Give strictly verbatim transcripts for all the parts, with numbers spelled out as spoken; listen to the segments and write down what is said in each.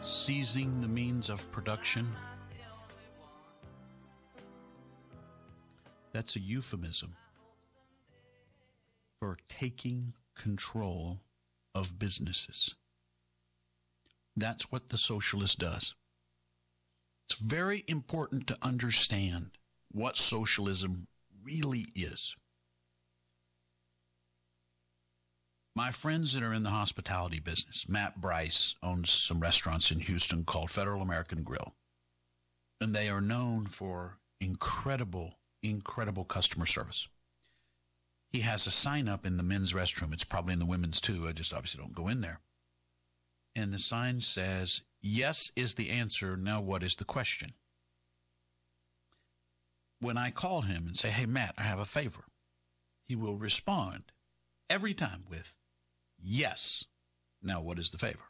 seizing the means of production. That's a euphemism for taking control of businesses. That's what the socialist does. It's very important to understand what socialism really is. My friends that are in the hospitality business, Matt Bryce owns some restaurants in Houston called Federal American Grill. And they are known for incredible, incredible customer service. He has a sign up in the men's restroom. It's probably in the women's too. I just obviously don't go in there. And the sign says, yes is the answer. Now what is the question? When I call him and say, hey, Matt, I have a favor, he will respond every time with, yes. Now, what is the favor?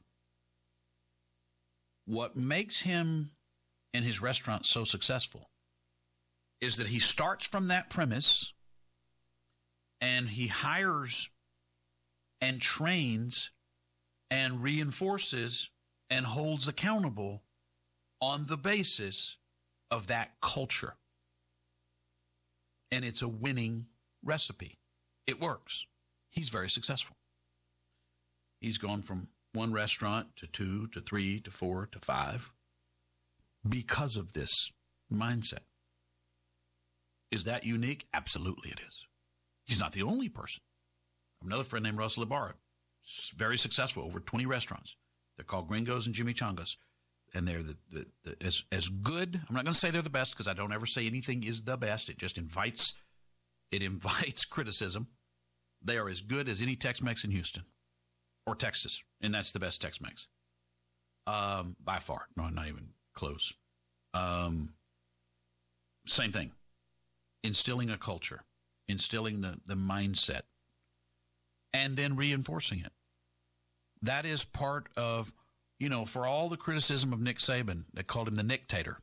What makes him and his restaurant so successful is that he starts from that premise and he hires and trains and reinforces and holds accountable on the basis of that culture. And it's a winning recipe. It works. He's very successful. He's gone from one restaurant to two to three to four to five because of this mindset. Is that unique? Absolutely it is. He's not the only person. I have another friend named Russell Ibarra, very successful, over twenty restaurants. They're called Gringos and Jimmy Changas. And they're the, the, the as, as good. I'm not going to say they're the best because I don't ever say anything is the best. It just invites, it invites criticism. They are as good as any Tex-Mex in Houston or Texas, and that's the best Tex-Mex um, by far. No, not even close. Um, same thing. Instilling a culture, instilling the, the mindset, and then reinforcing it. That is part of, you know, for all the criticism of Nick Saban, they called him the Nicktator,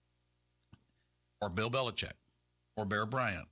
or Bill Belichick, or Bear Bryant.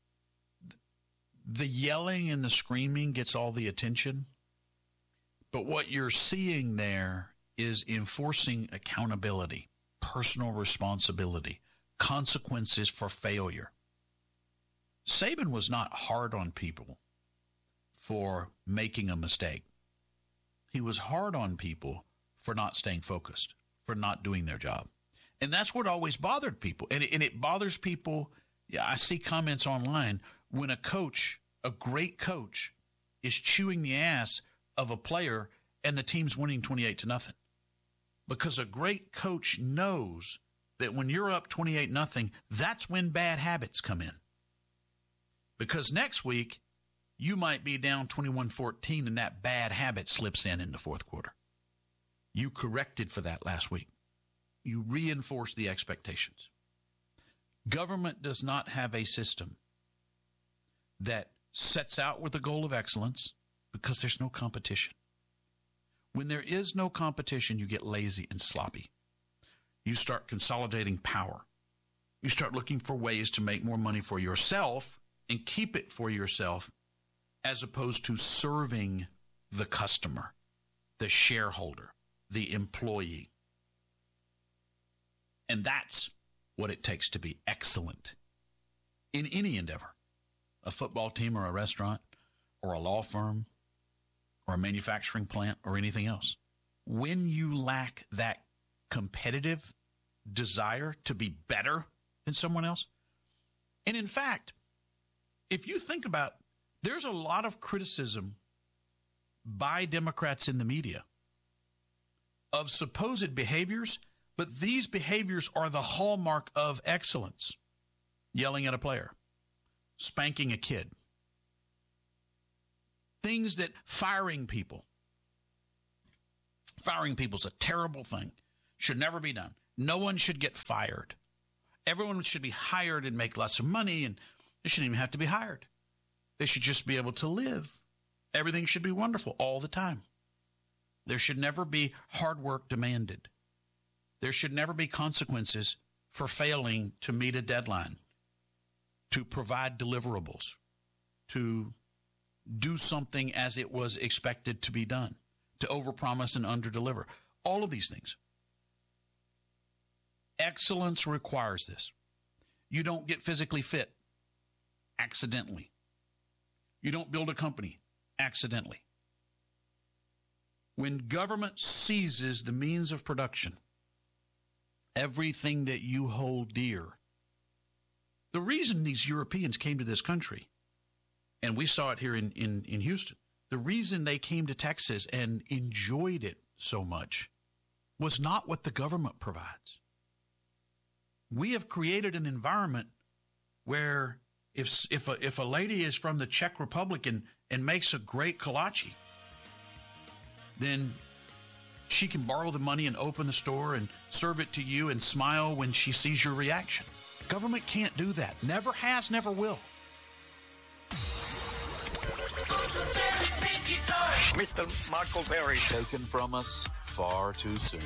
The yelling and the screaming gets all the attention, but what you're seeing there is enforcing accountability, personal responsibility, consequences for failure. Saban was not hard on people for making a mistake. He was hard on people for not staying focused, for not doing their job. And that's what always bothered people. And it, and it bothers people. Yeah, I see comments online when a coach, a great coach, is chewing the ass of a player and the team's winning twenty-eight to nothing. Because a great coach knows that when you're up twenty-eight nothing, that's when bad habits come in. Because next week, you might be down twenty-one fourteen and that bad habit slips in in the fourth quarter. You corrected for that last week. You reinforce the expectations. Government does not have a system that sets out with the goal of excellence because there's no competition. When there is no competition, you get lazy and sloppy. You start consolidating power. You start looking for ways to make more money for yourself and keep it for yourself, as opposed to serving the customer, the shareholder, the employee. And that's what it takes to be excellent in any endeavor, a football team or a restaurant or a law firm or a manufacturing plant or anything else. When you lack that competitive desire to be better than someone else, and in fact, if you think about, there's a lot of criticism by Democrats in the media of supposed behaviors, but these behaviors are the hallmark of excellence. Yelling at a player, spanking a kid, things that firing people. Firing people is a terrible thing. Should never be done. No one should get fired. Everyone should be hired and make lots of money, and they shouldn't even have to be hired. They should just be able to live. Everything should be wonderful all the time. There should never be hard work demanded. There should never be consequences for failing to meet a deadline, to provide deliverables, to do something as it was expected to be done, to overpromise and underdeliver. All of these things. Excellence requires this. You don't get physically fit accidentally. You don't build a company accidentally. When government seizes the means of production, everything that you hold dear, the reason these Europeans came to this country, and we saw it here in, in, in Houston, the reason they came to Texas and enjoyed it so much was not what the government provides. We have created an environment where if if a, if a lady is from the Czech Republic and, and makes a great kolache, then she can borrow the money and open the store and serve it to you and smile when she sees your reaction. Government can't do that. Never has, never will. Mister Michael Berry. Taken from us far too soon.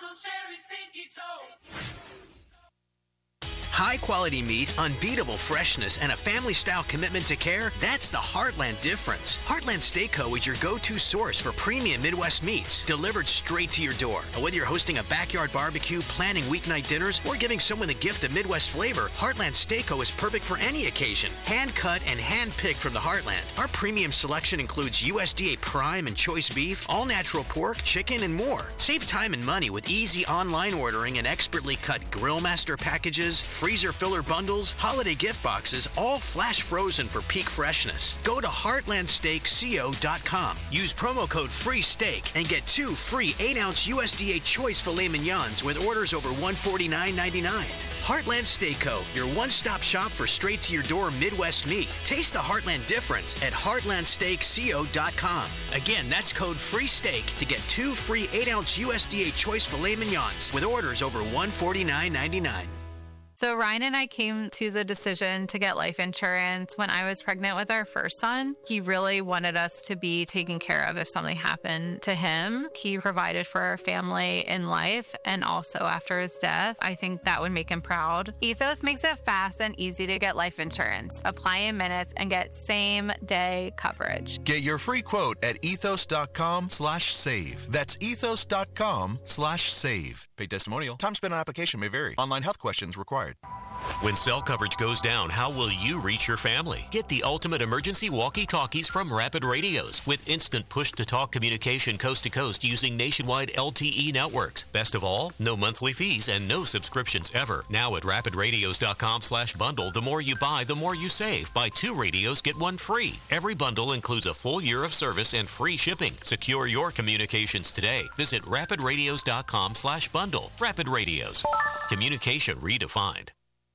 High-quality meat, unbeatable freshness, and a family-style commitment to care, that's the Heartland difference. Heartland Steakco is your go-to source for premium Midwest meats, delivered straight to your door. Whether you're hosting a backyard barbecue, planning weeknight dinners, or giving someone the gift of Midwest flavor, Heartland Steakco is perfect for any occasion. Hand-cut and hand-picked from the Heartland. Our premium selection includes U S D A prime and choice beef, all-natural pork, chicken, and more. Save time and money with easy online ordering and expertly cut Grill Master packages, freezer filler bundles, holiday gift boxes, all flash frozen for peak freshness. Go to heartland steak co dot com. Use promo code FREESTEAK and get two free eight ounce U S D A choice filet mignons with orders over one forty-nine ninety-nine. Heartland Steakco, your one-stop shop for straight-to-your-door Midwest meat. Taste the Heartland difference at heartland steak co dot com. Again, that's code FREESTEAK to get two free eight ounce U S D A choice filet mignons with orders over one forty-nine ninety-nine. So Ryan and I came to the decision to get life insurance when I was pregnant with our first son. He really wanted us to be taken care of if something happened to him. He provided for our family in life and also after his death. I think that would make him proud. Ethos makes it fast and easy to get life insurance. Apply in minutes and get same-day coverage. Get your free quote at ethos.com slash save. That's ethos.com slash save. Paid testimonial. Time spent on application may vary. Online health questions required. When cell coverage goes down, how will you reach your family? Get the ultimate emergency walkie-talkies from Rapid Radios with instant push-to-talk communication coast to coast using nationwide L T E networks. Best of all, no monthly fees and no subscriptions ever. Now at rapid radios dot com slash bundle, the more you buy, the more you save. Buy two radios, get one free. Every bundle includes a full year of service and free shipping. Secure your communications today. Visit rapid radios dot com slash bundle. Rapid Radios. Communication redefined.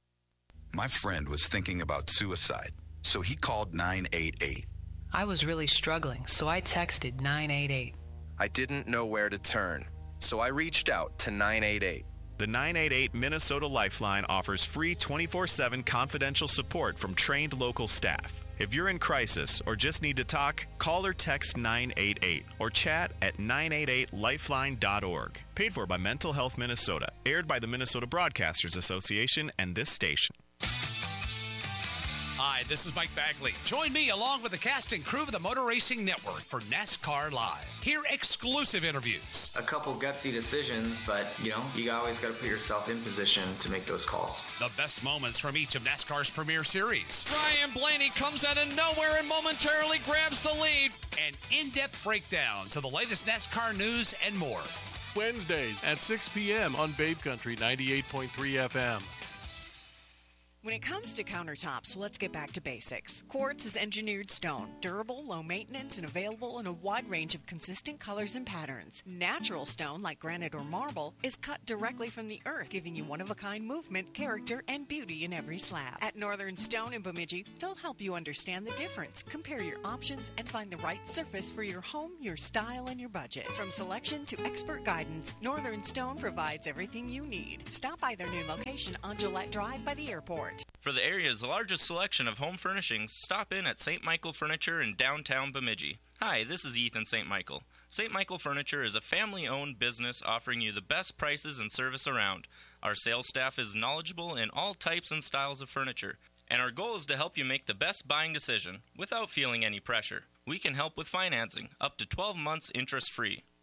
My friend was thinking about suicide, so he called nine eight eight. I was really struggling, so I texted nine eight eight. I didn't know where to turn, so I reached out to nine eight eight. The nine eight eight Minnesota Lifeline offers free twenty-four seven confidential support from trained local staff. If you're in crisis or just need to talk, call or text nine eight eight or chat at nine eight eight lifeline dot org. Paid for by Mental Health Minnesota. Aired by the Minnesota Broadcasters Association and this station. Hi, this is Mike Bagley. Join me along with the cast and crew of the Motor Racing Network for NASCAR Live. Hear exclusive interviews. A couple gutsy decisions, but, you know, you always got to put yourself in position to make those calls. The best moments from each of NASCAR's premier series. Ryan Blaney comes out of nowhere and momentarily grabs the lead. And in-depth breakdowns of the latest NASCAR news and more. Wednesdays at six p.m. on Babe Country ninety-eight point three F M. When it comes to countertops, let's get back to basics. Quartz is engineered stone, durable, low maintenance, and available in a wide range of consistent colors and patterns. Natural stone, like granite or marble, is cut directly from the earth, giving you one-of-a-kind movement, character, and beauty in every slab. At Northern Stone in Bemidji, they'll help you understand the difference, compare your options, and find the right surface for your home, your style, and your budget. From selection to expert guidance, Northern Stone provides everything you need. Stop by their new location on Gillette Drive by the airport. For the area's largest selection of home furnishings, stop in at Saint Michael Furniture in downtown Bemidji. Hi, this is Ethan Saint Michael. Saint Michael Furniture is a family-owned business offering you the best prices and service around. Our sales staff is knowledgeable in all types and styles of furniture, and our goal is to help you make the best buying decision without feeling any pressure. We can help with financing, up to twelve months interest-free.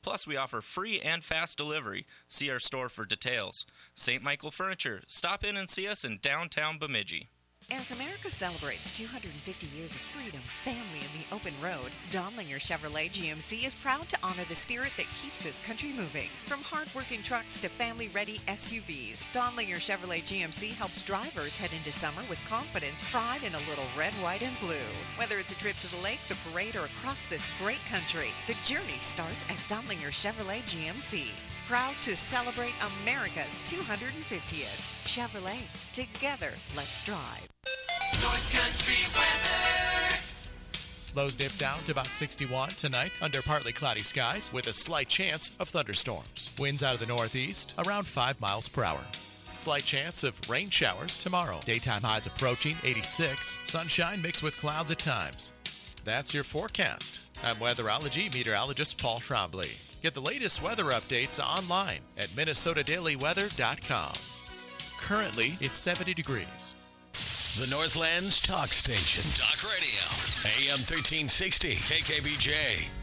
Plus, we offer free and fast delivery. See our store for details. Saint Michael Furniture. Stop in and see us in downtown Bemidji. As America celebrates two hundred fifty years of freedom, family, and the open road, Donlinger Chevrolet G M C is proud to honor the spirit that keeps this country moving. From hard-working trucks to family-ready S U Vs, Donlinger Chevrolet G M C helps drivers head into summer with confidence, pride, and a little red, white, and blue. Whether it's a trip to the lake, the parade, or across this great country, the journey starts at Donlinger Chevrolet G M C. Proud to celebrate America's two hundred fiftieth. Chevrolet. Together, let's drive. North Country weather. Lows dip down to about sixty-one tonight under partly cloudy skies with a slight chance of thunderstorms. Winds out of the northeast around five miles per hour. Slight chance of rain showers tomorrow. Daytime highs approaching eighty-six. Sunshine mixed with clouds at times. That's your forecast. I'm weatherology meteorologist Paul Trombley. Get the latest weather updates online at minnesota daily weather dot com. Currently, it's seventy degrees. The Northland's talk station. Talk radio. A M thirteen sixty. K K B J.